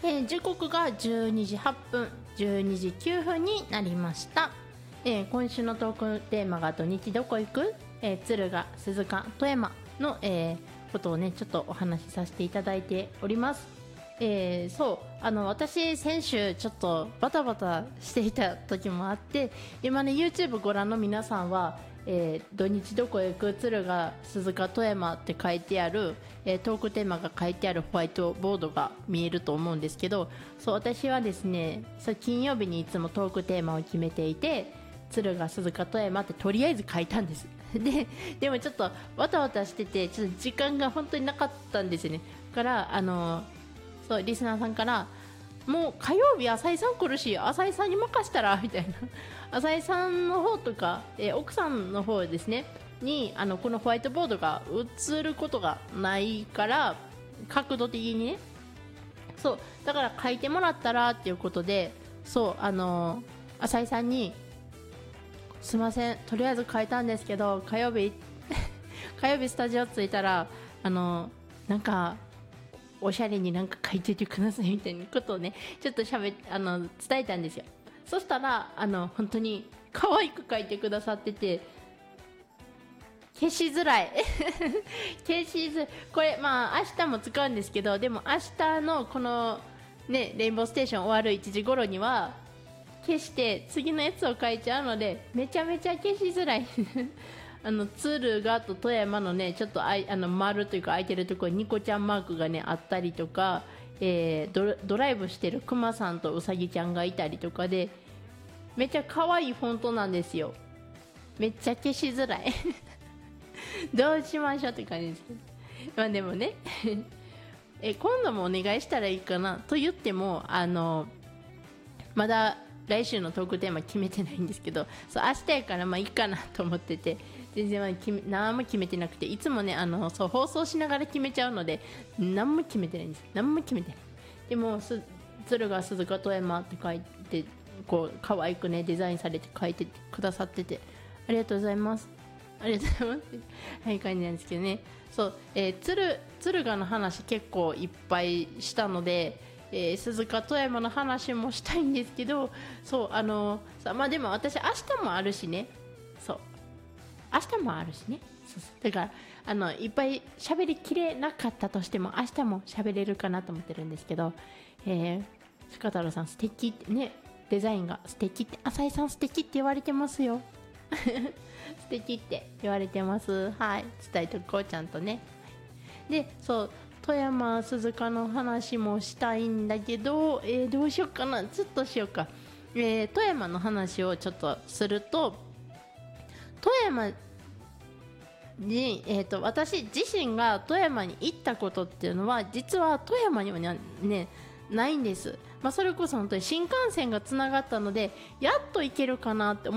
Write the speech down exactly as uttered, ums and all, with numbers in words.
えー、時刻がじゅうにじはっぷん、じゅうにじきゅうふんになりました。えー、今週のトークテーマが土日どこ行く、えー、敦賀、鈴鹿、富山の、えー、ことをねちょっとお話しさせていただいております。えー、そうあの私先週ちょっとバタバタしていた時もあって、今ね YouTube ご覧の皆さんは、えー、土日どこへ行く、敦賀、鈴鹿、富山って書いてある、えー、トークテーマが書いてあるホワイトボードが見えると思うんですけど、そう私はですね、そう金曜日にいつもトークテーマを決めていて、敦賀、鈴鹿、富山ってとりあえず書いたんですで, でもちょっとわたわたしててちょっと時間が本当になかったんですよね。だからあのそうリスナーさんからもう火曜日浅井さん来るし浅井さんに任したらみたいな浅井さんの方とか、えー、奥さんの方ですねにあのこのホワイトボードが映ることがないから、角度的にね、そうだから書いてもらったらっていうことで、そうあのー、浅井さんにすいませんとりあえず書いたんですけど火曜日火曜日スタジオ着いたらあのー、なんかおしゃれになんか書いててくださいみたいなことをねちょっとしゃべあの伝えたんですよ。そしたらあの本当に可愛く書いてくださってて、消しづらい消しづらい。これまあ明日も使うんですけど、でも明日のこのねレインボーステーション終わるいちじ頃には消して次のやつを書いちゃうのでめちゃめちゃ消しづらいあの敦賀と富山のねちょっとあいあの丸というか空いてるところにニコちゃんマークがねあったりとか、えー、ド, ドライブしてるクマさんとウサギちゃんがいたりとかでめっちゃ可愛いフォントなんですよ。めっちゃ消しづらいどうしましょうって感じですけど、まあでもねえ今度もお願いしたらいいかなと言ってもあのまだ来週のトークテーマ決めてないんですけど、そう明日やからまあいいかなと思ってて、全然まあ決め何も決めてなくて、いつもねあのそう放送しながら決めちゃうので何も決めてないんです。何も決めてない。でも敦賀、鈴鹿、富山って書いてこう可愛くねデザインされて書いてくださっててありがとうございますありがとうございますはい感じなんですけどね。そう、えー、敦敦賀の話結構いっぱいしたので、えー、鈴鹿、富山の話もしたいんですけど、そうあのさまあでも私明日もあるしね、そう明日もあるしね、そうそうだからあのいっぱい喋りきれなかったとしても明日も喋れるかなと思ってるんですけど、えー、鹿太郎さん素敵ってね、デザインが素敵って、浅井さん素敵って言われてますよ素敵って言われてます。はい、伝えとこうちゃんとね。でそう富山、鈴鹿の話もしたいんだけど、えー、どうしようかな、ずっとしようか、えー、富山の話をちょっとすると、富山に、えー、と私自身が富山に行ったことっていうのは実は富山にはねないんです。まあ、それこそ本当に新幹線がつながったのでやっと行けるかなって思